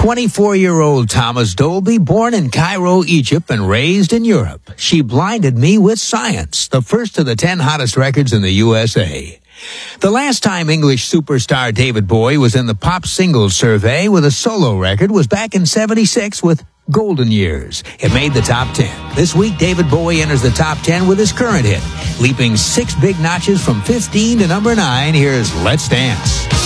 24-year-old Thomas Dolby, born in Cairo, Egypt, and raised in Europe. She blinded me with science, the first of the 10 hottest records in the USA. The last time English superstar David Bowie was in the pop singles survey with a solo record was back in '76 with Golden Years. It made the top 10. This week, David Bowie enters the top 10 with his current hit, leaping 6 big notches from 15 to number 9. Here's Let's Dance.